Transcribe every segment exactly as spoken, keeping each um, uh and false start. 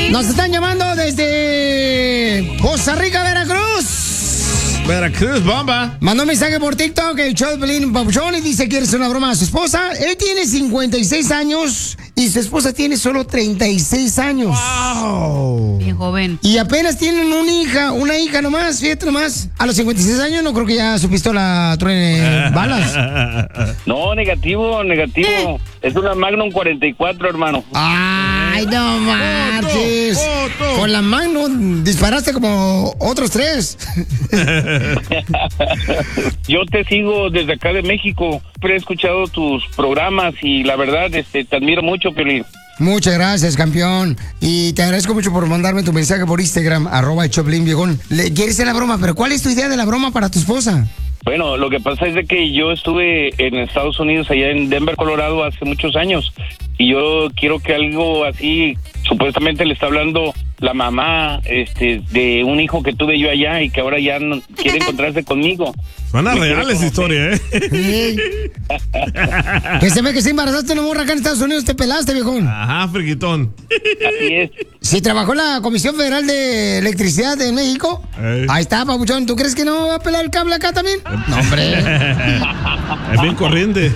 Nos están llamando desde Costa Rica, Veracruz. Veracruz, bomba. Mandó un mensaje por TikTok, el show de Pelín Papuchón, y dice que hacer una broma a su esposa. Él tiene cincuenta y seis años y su esposa tiene solo treinta y seis años. Wow. Bien joven. Y apenas tienen una hija, una hija nomás, fíjate nomás. A los cincuenta y seis años no creo que ya su pistola truene balas. No, negativo, negativo. Es una Magnum cuarenta y cuatro, hermano. Ay, no manches. Con la Magnum disparaste como otros tres. Yo te sigo desde acá de México. Siempre he escuchado tus programas y la verdad, este, te admiro mucho, Piolín. Muchas gracias, campeón. Y te agradezco mucho por mandarme tu mensaje por Instagram, arroba el Choplin, viejón. Le quieres hacer la broma, pero ¿cuál es tu idea de la broma para tu esposa? Bueno, lo que pasa es de que yo estuve en Estados Unidos, allá en Denver, Colorado, hace muchos años. Y yo quiero que algo así, supuestamente le está hablando la mamá este, de un hijo que tuve yo allá y que ahora ya no quiere encontrarse conmigo. Suena real esa historia, ¿eh? Sí. Que se ve que se embarazaste una morra acá en Estados Unidos, te pelaste, viejón. Ajá, friquitón. Así es. Si trabajó en la Comisión Federal de Electricidad de México, Ey. Ahí está, papuchón. ¿Tú crees que no va a pelar el cable acá también? No, hombre. Es bien corriente.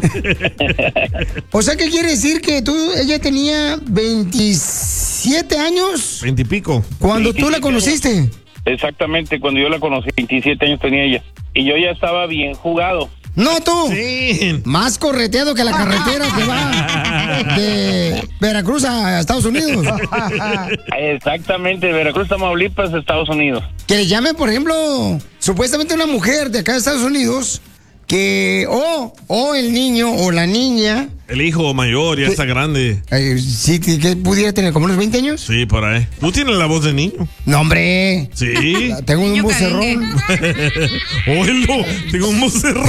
O sea, ¿qué quiere decir? Que tú, ella tenía veintisiete años Veintipico. cuando tú la conociste. Exactamente, cuando yo la conocí, veintisiete años tenía ella. Y yo ya estaba bien jugado. No tú. Sí. Más correteado que la carretera que va de Veracruz a Estados Unidos. Exactamente, Veracruz, Tamaulipas, Estados Unidos. Que le llamen, por ejemplo, supuestamente una mujer de acá de Estados Unidos, que o, o el niño o la niña. El hijo mayor ya está grande. Eh, sí, que que pudiera tener como unos veinte años. Sí, por ahí. Tú tienes la voz de niño. No, hombre. Sí. Tengo un Niño vocerrón. Oílo, tengo un vocerrón.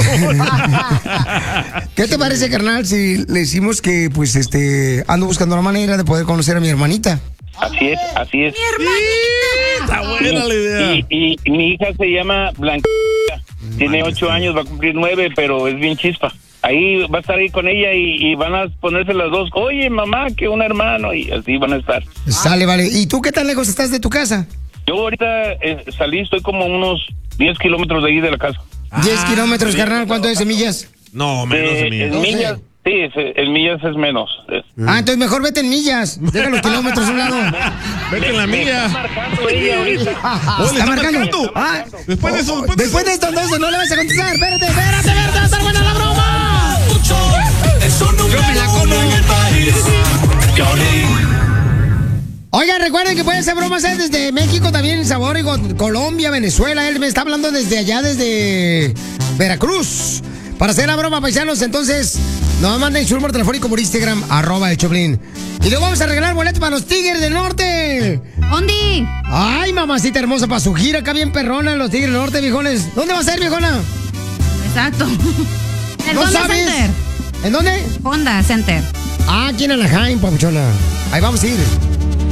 ¿Qué te parece, carnal, si le decimos que, pues, este, ando buscando la manera de poder conocer a mi hermanita? Así es, así es. Está buena la idea. Y, y, y mi hija se llama Blanca. Tiene ocho años, va a cumplir nueve, pero es bien chispa. Ahí va a estar ahí con ella y, y van a ponerse las dos. Oye, mamá, que un hermano, y así van a estar. Sale, vale. ¿Y tú qué tan lejos estás de tu casa? Yo ahorita eh, salí, estoy como unos diez kilómetros de ahí de la casa. Diez kilómetros, carnal. ¿Cuánto es en millas? No, menos de Eh, mí. en millas, sí, es- en millas es menos. Es- Ah, entonces mejor vete en millas. Deja los kilómetros a un lado. Vete en la Está mía. marcando ella ahorita. Oh, le ¿Está marcando? marcando. Ah, Después de eso, después de después de esto, entonces, no le vas a contestar. Espérate, espérate, espérate. Va a estar buena la broma. Yo me la como. Oigan, recuerden que pueden hacer bromas eh, desde México, también El Sabor, y con Colombia, Venezuela. Él me está hablando desde allá, desde Veracruz. Para hacer la broma, paisanos, entonces, nos manden su número telefónico por Instagram, arroba el Choplin. Y luego vamos a regalar boletos para los Tigres del Norte. ¿Dónde? Ay, mamacita hermosa, para su gira acá bien perrona, los Tigres del Norte, viejones. ¿Dónde va a ser, viejona? Exacto. El ¿No Honda sabes? Center. ¿En dónde? Honda Center. Ah, aquí en Anaheim, papuchona. Ahí vamos a ir.